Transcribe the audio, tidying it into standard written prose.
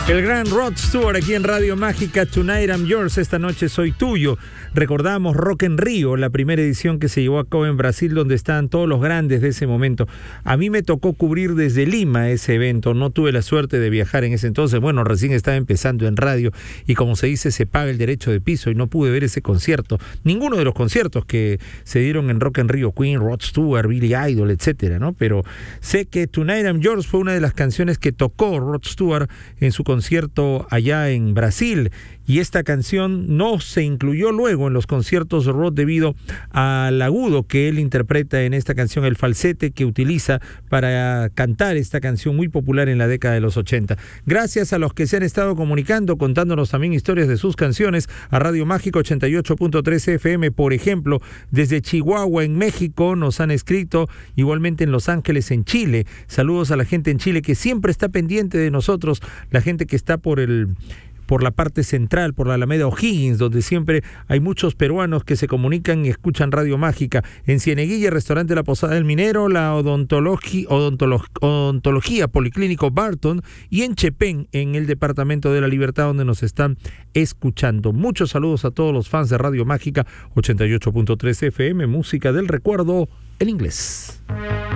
El gran Rod Stewart aquí en Radio Mágica. Tonight I'm Yours, esta noche soy tuyo. Recordamos Rock en Río, la primera edición que se llevó a cabo en Brasil, donde estaban todos los grandes de ese momento. A mí me tocó cubrir desde Lima ese evento, no tuve la suerte de viajar en ese entonces. Bueno, recién estaba empezando en radio y, como se dice, se paga el derecho de piso, y no pude ver ese concierto, ninguno de los conciertos que se dieron en Rock en Río, Queen, Rod Stewart, Billy Idol, etcétera, ¿no? Pero sé que Tonight I'm Yours fue una de las canciones que tocó Rod Stewart en su concierto allá en Brasil, y esta canción no se incluyó luego en los conciertos de Rod debido al agudo que él interpreta en esta canción, el falsete que utiliza para cantar esta canción muy popular en la década de los 80. Gracias a los que se han estado comunicando, contándonos también historias de sus canciones a Radio Mágica 88.3 FM, por ejemplo, desde Chihuahua en México nos han escrito, igualmente en Los Ángeles en Chile. Saludos a la gente en Chile que siempre está pendiente de nosotros, la gente que está por la parte central, por la Alameda O'Higgins, donde siempre hay muchos peruanos que se comunican y escuchan Radio Mágica. En Cieneguilla, restaurante La Posada del Minero, la odontología Policlínico Barton, y en Chepén, en el Departamento de la Libertad, donde nos están escuchando. Muchos saludos a todos los fans de Radio Mágica 88.3 FM, música del recuerdo en inglés.